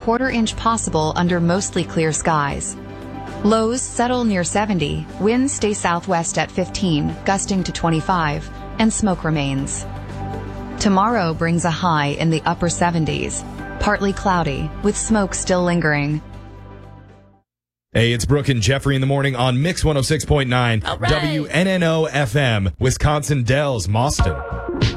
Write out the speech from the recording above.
1/4 inch possible under mostly clear skies. Lows settle near 70, winds stay southwest at 15, gusting to 25, and smoke remains. Tomorrow brings a high in the upper 70s, partly cloudy, with smoke still lingering. Hey, it's Brooke and Jeffrey in the morning on Mix 106.9 All right. WNNO FM, Wisconsin Dells, Mauston.